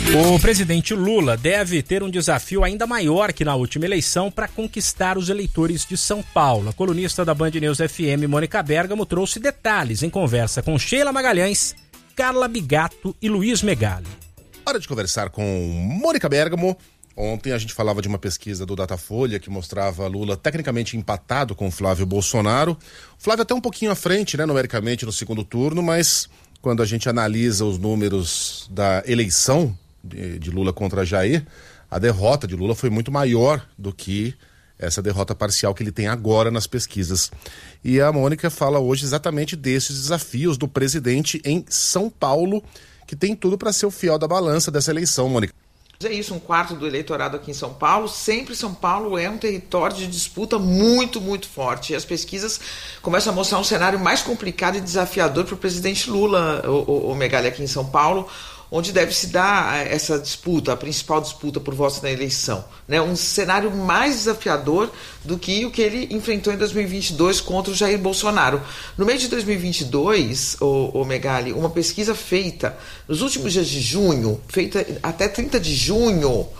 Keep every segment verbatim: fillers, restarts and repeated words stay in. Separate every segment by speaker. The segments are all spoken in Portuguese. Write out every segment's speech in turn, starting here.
Speaker 1: O presidente Lula deve ter um desafio ainda maior que na última eleição para conquistar os eleitores de São Paulo. A colunista da Band News F M, Mônica Bergamo, trouxe detalhes em conversa com Sheila Magalhães, Carla Bigato e Luiz Megali.
Speaker 2: Hora de conversar com Mônica Bergamo. Ontem a gente falava de uma pesquisa do Datafolha que mostrava Lula tecnicamente empatado com Flávio Bolsonaro. O Flávio até um pouquinho à frente, né, numericamente no segundo turno, mas quando a gente analisa os números da eleição de, de Lula contra Jair, a derrota de Lula foi muito maior do que essa derrota parcial que ele tem agora nas pesquisas. E a Mônica fala hoje exatamente desses desafios do presidente em São Paulo, que tem tudo para ser o fiel da balança dessa eleição, Mônica.
Speaker 3: É isso, um quarto do eleitorado aqui em São Paulo. Sempre São Paulo é um território de disputa muito, muito forte. E as pesquisas começam a mostrar um cenário mais complicado e desafiador para o presidente Lula, o, o, o Megali, aqui em São Paulo, onde deve se dar essa disputa, a principal disputa por votos na eleição, né? Um cenário mais desafiador do que o que ele enfrentou em dois mil e vinte e dois contra o Jair Bolsonaro. No mês de dois mil e vinte e dois, o, o Megali, uma pesquisa feita nos últimos dias de junho, feita até trinta de junho, uh,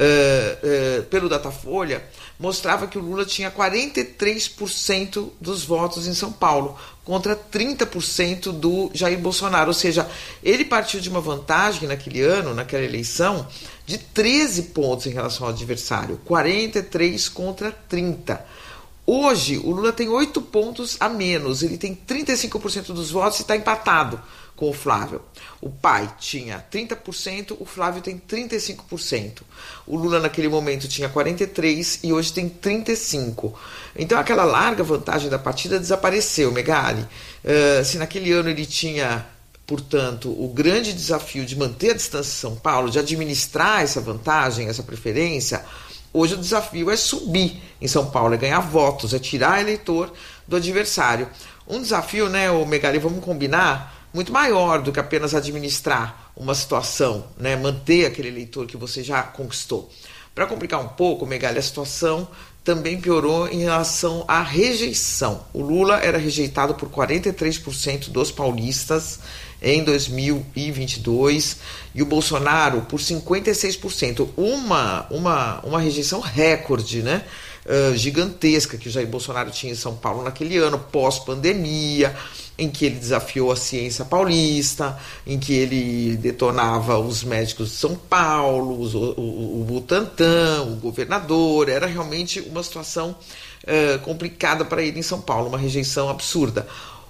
Speaker 3: uh, pelo Datafolha, mostrava que o Lula tinha quarenta e três por cento dos votos em São Paulo, contra trinta por cento do Jair Bolsonaro. Ou seja, ele partiu de uma vantagem naquele ano, naquela eleição, de treze pontos em relação ao adversário, quarenta e três contra trinta. Hoje, o Lula tem oito pontos a menos, ele tem trinta e cinco por cento dos votos e está empatado com o Flávio. O pai tinha trinta por cento, o Flávio tem trinta e cinco por cento. O Lula naquele momento tinha quarenta e três por cento e hoje tem trinta e cinco por cento. Então aquela larga vantagem da partida desapareceu, Megali. Uh, se naquele ano ele tinha, portanto, o grande desafio de manter a distância de São Paulo, de administrar essa vantagem, essa preferência, hoje o desafio é subir em São Paulo, é ganhar votos, é tirar eleitor do adversário. Um desafio, né, o Megali, vamos combinar, muito maior do que apenas administrar uma situação, né, manter aquele eleitor que você já conquistou. Para complicar um pouco, Megali, a situação também piorou em relação à rejeição. O Lula era rejeitado por quarenta e três por cento dos paulistas em dois mil e vinte e dois e o Bolsonaro por cinquenta e seis por cento. Uma, uma, uma rejeição recorde, né? Uh, gigantesca que o Jair Bolsonaro tinha em São Paulo naquele ano, pós-pandemia, em que ele desafiou a ciência paulista, em que ele detonava os médicos de São Paulo, os, o, o, o Butantan, o governador. Era realmente uma situação uh, complicada para ele em São Paulo, uma rejeição absurda.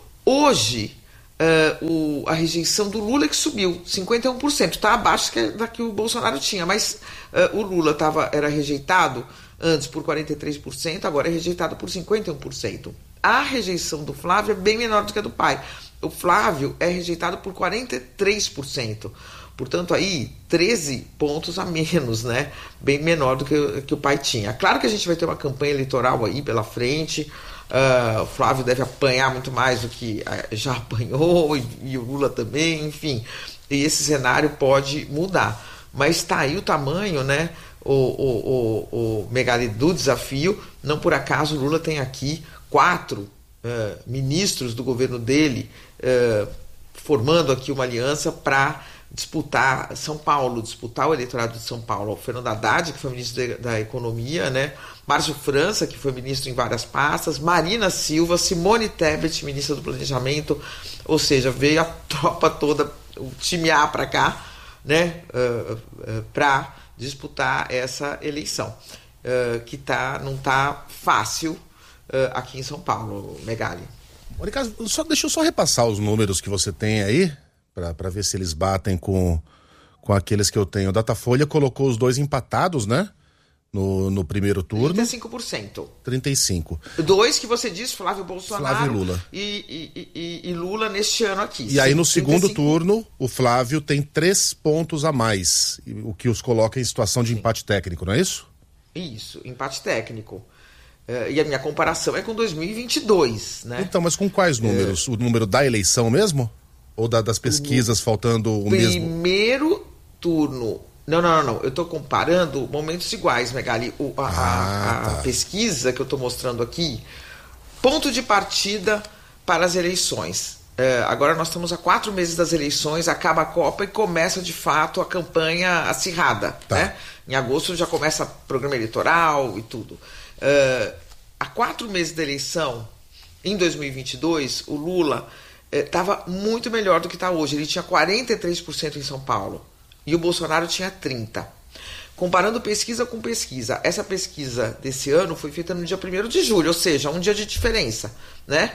Speaker 3: Hoje, uh, o, a rejeição do Lula é que subiu, cinquenta e um por cento, está abaixo que, da que o Bolsonaro tinha, mas uh, o Lula tava, era rejeitado antes por quarenta e três por cento, agora é rejeitado por cinquenta e um por cento. A rejeição do Flávio é bem menor do que a do pai. O Flávio é rejeitado por quarenta e três por cento. Portanto, aí, treze pontos a menos, né? Bem menor do que, que o pai tinha. Claro que a gente vai ter uma campanha eleitoral aí pela frente. Uh, o Flávio deve apanhar muito mais do que uh, já apanhou, e, e o Lula também, enfim. E esse cenário pode mudar. Mas está aí o tamanho, né? O, o, o, o Megali, do desafio. Não por acaso o Lula tem aqui quatro uh, ministros do governo dele uh, formando aqui uma aliança para disputar São Paulo, disputar o eleitorado de São Paulo. O Fernando Haddad, que foi ministro de, da Economia, né? Márcio França, que foi ministro em várias pastas, Marina Silva, Simone Tebet, ministra do Planejamento. Ou seja, veio a tropa toda, o time A para cá, né? Uh, uh, para disputar essa eleição, uh, que tá, não está fácil uh, aqui em São Paulo, Megali.
Speaker 2: Mônica, só, deixa eu só repassar os números que você tem aí, para ver se eles batem com, com aqueles que eu tenho. O Datafolha colocou os dois empatados, né? No, no primeiro turno.
Speaker 3: trinta e cinco por cento.
Speaker 2: trinta e cinco por cento.
Speaker 3: Dois que você disse, Flávio Bolsonaro
Speaker 2: Flávio e Lula.
Speaker 3: E, e, e, e Lula neste ano aqui.
Speaker 2: E aí no
Speaker 3: trinta e
Speaker 2: segundo
Speaker 3: cinco...
Speaker 2: turno, o Flávio tem três pontos a mais, o que os coloca em situação de Sim. empate técnico, não é isso?
Speaker 3: Isso, empate técnico. Uh, e a minha comparação é com dois mil e vinte e dois, né?
Speaker 2: Então, mas com quais números? É... O número da eleição mesmo? Ou da, das pesquisas, o faltando o
Speaker 3: primeiro
Speaker 2: mesmo?
Speaker 3: Primeiro turno... Não, não, não, não. Eu estou comparando momentos iguais, Megali. O, a, ah, a, a tá. pesquisa que eu estou mostrando aqui, ponto de partida para as eleições. É, agora nós estamos a quatro meses das eleições, acaba a Copa e começa de fato a campanha acirrada. Tá. Né? Em agosto já começa programa eleitoral e tudo. É, há quatro meses da eleição, em dois mil e vinte e dois, o Lula estava é, muito melhor do que está hoje. Ele tinha quarenta e três por cento em São Paulo e o Bolsonaro tinha trinta por cento. Comparando pesquisa com pesquisa, essa pesquisa desse ano foi feita no dia primeiro de julho, ou seja, um dia de diferença. Né?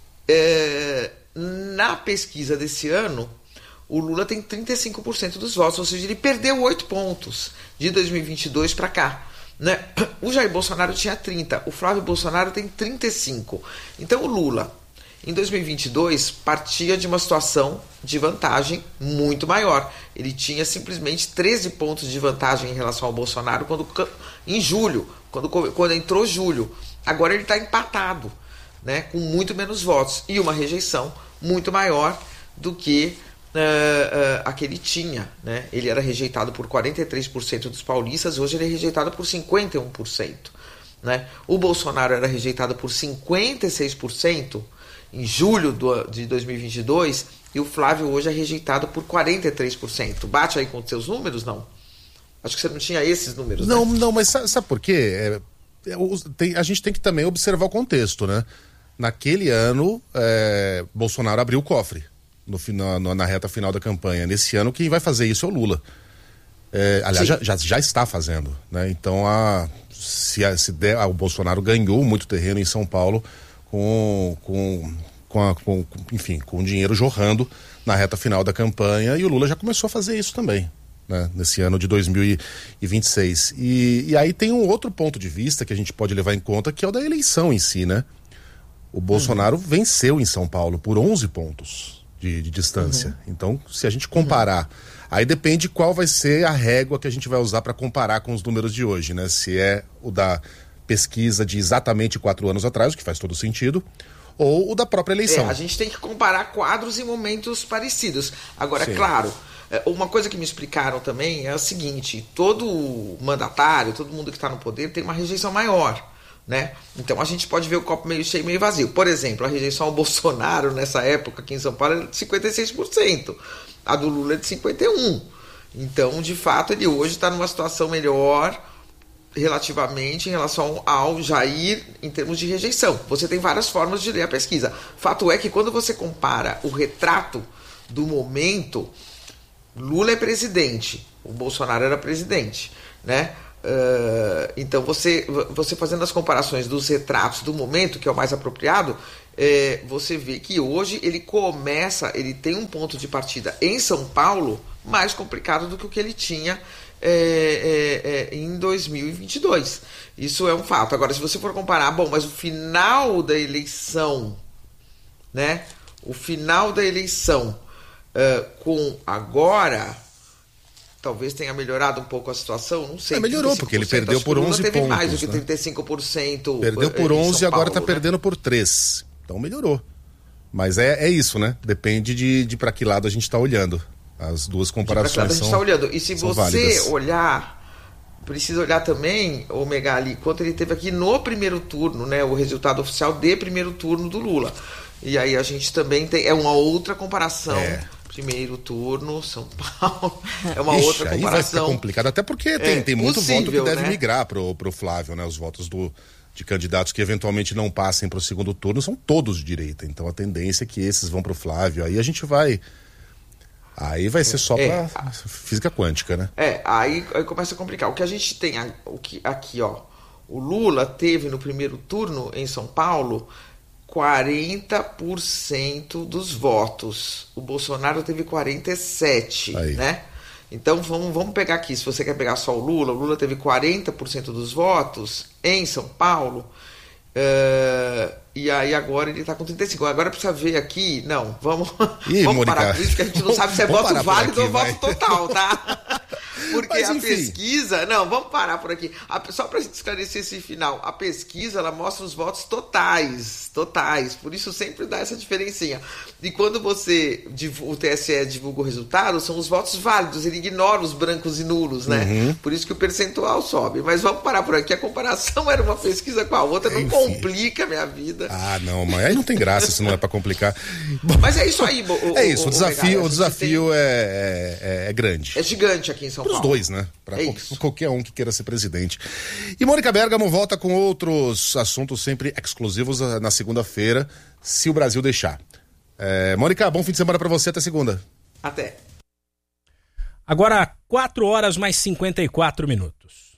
Speaker 3: É, na pesquisa desse ano, o Lula tem trinta e cinco por cento dos votos, ou seja, ele perdeu oito pontos de dois mil e vinte e dois para cá. Né? O Jair Bolsonaro tinha trinta, o Flávio Bolsonaro tem trinta e cinco. Então o Lula, em dois mil e vinte e dois, partia de uma situação de vantagem muito maior. Ele tinha simplesmente treze pontos de vantagem em relação ao Bolsonaro quando, em julho, quando, quando entrou julho. Agora ele está empatado, né? Com muito menos votos e uma rejeição muito maior do que uh, uh, a que ele tinha. Né? Ele era rejeitado por quarenta e três por cento dos paulistas, hoje ele é rejeitado por cinquenta e um por cento. Né? O Bolsonaro era rejeitado por cinquenta e seis por cento em julho do, de dois mil e vinte e dois e o Flávio hoje é rejeitado por quarenta e três por cento. Bate aí com os seus números, não? Acho que você não tinha esses números,
Speaker 2: Não,
Speaker 3: né?
Speaker 2: não, mas sabe, sabe por quê? É, é, tem, a gente tem que também observar o contexto, né? Naquele ano, é, Bolsonaro abriu o cofre no, na, na reta final da campanha. Nesse ano, quem vai fazer isso é o Lula. É, aliás, já, já, já está fazendo. Né? Então, a, se, a, se der, a, o Bolsonaro ganhou muito terreno em São Paulo com, com, com, a, com, enfim, com dinheiro jorrando na reta final da campanha. E o Lula já começou a fazer isso também, né? Nesse ano de dois mil e vinte e seis. E, e aí tem um outro ponto de vista que a gente pode levar em conta, que é o da eleição em si, né? O Bolsonaro uhum. venceu em São Paulo por onze pontos de, de distância. Uhum. Então, se a gente comparar, uhum. aí depende qual vai ser a régua que a gente vai usar para comparar com os números de hoje, né? Se é o da pesquisa de exatamente quatro anos atrás, o que faz todo sentido, ou o da própria eleição.
Speaker 3: É, a gente tem que comparar quadros em momentos parecidos. Agora, Sim. claro, uma coisa que me explicaram também é o seguinte: todo mandatário, todo mundo que está no poder tem uma rejeição maior. Né? Então a gente pode ver o copo meio cheio, meio vazio. Por exemplo, a rejeição ao Bolsonaro nessa época aqui em São Paulo era de cinquenta e seis por cento, a do Lula é de cinquenta e um por cento. Então, de fato, ele hoje está numa situação melhor relativamente em relação ao Jair em termos de rejeição. Você tem várias formas de ler a pesquisa. Fato é que quando você compara o retrato do momento, Lula é presidente, o Bolsonaro era presidente, né? Uh, então você, você fazendo as comparações dos retratos do momento, que é o mais apropriado, é, você vê que hoje ele começa, ele tem um ponto de partida em São Paulo mais complicado do que o que ele tinha é, é, é, em dois mil e vinte e dois. Isso é um fato. Agora, se você for comparar, bom, mas o final da eleição, né, o final da eleição uh, com agora, talvez tenha melhorado um pouco a situação, não sei.
Speaker 2: É, melhorou, porque ele perdeu por onze
Speaker 3: teve
Speaker 2: pontos.
Speaker 3: mais do que
Speaker 2: né?
Speaker 3: trinta e cinco por cento.
Speaker 2: Perdeu por onze e agora está
Speaker 3: né?
Speaker 2: perdendo por três. Então melhorou. Mas é, é isso, né? Depende de, de para que lado a gente está olhando. As duas comparações são,
Speaker 3: a gente está olhando. E se você
Speaker 2: válidas.
Speaker 3: olhar, precisa olhar também, ô Megali, quanto ele teve aqui no primeiro turno, né? O resultado oficial de primeiro turno do Lula. E aí a gente também tem, é uma outra comparação. É. Primeiro turno, São Paulo, é uma
Speaker 2: Ixi,
Speaker 3: outra comparação.
Speaker 2: Aí vai ficar complicado, até porque tem, é, tem muito
Speaker 3: possível,
Speaker 2: voto que deve
Speaker 3: né?
Speaker 2: migrar pro, pro Flávio, né? Os votos do, de candidatos que eventualmente não passem pro segundo turno são todos de direita, então a tendência é que esses vão pro Flávio, aí a gente vai... Aí vai ser só é, pra física quântica, né?
Speaker 3: É, aí, aí começa a complicar. O que a gente tem o que, aqui, ó, o Lula teve no primeiro turno em São Paulo quarenta por cento dos votos. O Bolsonaro teve quarenta e sete por cento, né? Então vamos, vamos pegar aqui, se você quer pegar só o Lula, o Lula teve quarenta por cento dos votos em São Paulo, uh, e aí agora ele está com trinta e cinco por cento. Agora precisa ver aqui, não, vamos,
Speaker 2: Ih,
Speaker 3: vamos
Speaker 2: Mônica,
Speaker 3: parar com isso, que a gente não sabe se é voto válido
Speaker 2: aqui,
Speaker 3: ou voto total, tá? Porque
Speaker 2: Mas,
Speaker 3: a
Speaker 2: enfim.
Speaker 3: pesquisa... Não, vamos parar por aqui. A, só pra gente esclarecer esse final. A pesquisa, ela mostra os votos totais. Totais. Por isso sempre dá essa diferencinha. E quando você... O T S E divulga o resultado, são os votos válidos. Ele ignora os brancos e nulos, né? Uhum. Por isso que o percentual sobe. Mas vamos parar por aqui. A comparação era uma pesquisa com a outra. Não Enfim. complica a minha vida.
Speaker 2: Ah, não. Mas aí não tem graça se não é pra complicar.
Speaker 3: Mas é isso aí. O,
Speaker 2: é isso. O, o desafio,
Speaker 3: o,
Speaker 2: o desafio
Speaker 3: tem...
Speaker 2: é, é, é grande.
Speaker 3: É gigante aqui em São
Speaker 2: Pros
Speaker 3: Paulo.
Speaker 2: Os dois, né? Pra
Speaker 3: é
Speaker 2: qualquer, qualquer um que queira ser presidente. E Mônica Bergamo volta com outros assuntos sempre exclusivos na segunda-feira, se o Brasil deixar. É, Mônica, bom fim de semana pra você. Até segunda.
Speaker 3: Até.
Speaker 1: Agora, quatro horas mais cinquenta e quatro minutos.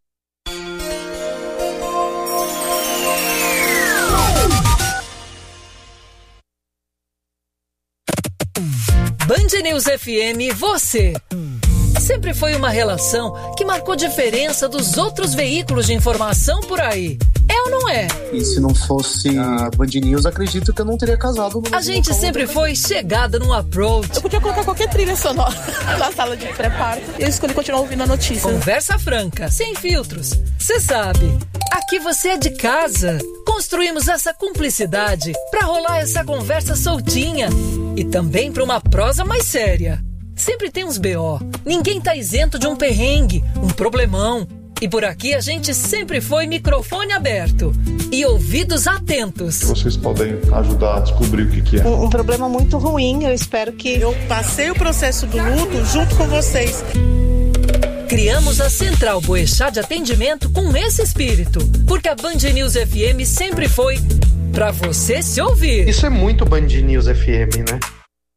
Speaker 4: Band News F M, você. Sempre foi uma relação que marcou diferença dos outros veículos de informação por aí. É ou não é?
Speaker 5: E se não fosse a Band News, acredito que eu não teria casado. No
Speaker 4: a gente sempre foi chegada no approach.
Speaker 6: Eu podia colocar qualquer trilha sonora na sala de preparo. E eu escolhi continuar ouvindo a notícia.
Speaker 4: Conversa franca, sem filtros. Você sabe, aqui você é de casa. Construímos essa cumplicidade pra rolar essa conversa soltinha. E também pra uma prosa mais séria. Sempre tem uns B O. Ninguém tá isento de um perrengue, um problemão. E por aqui a gente sempre foi microfone aberto e ouvidos atentos.
Speaker 7: Vocês podem ajudar a descobrir o que, que é.
Speaker 6: Um, um problema muito ruim, eu espero que... Eu passei o processo do luto junto com vocês.
Speaker 4: Criamos a Central Boechat de atendimento com esse espírito, porque a Band News F M sempre foi pra você se ouvir.
Speaker 8: Isso é muito Band News F M, né?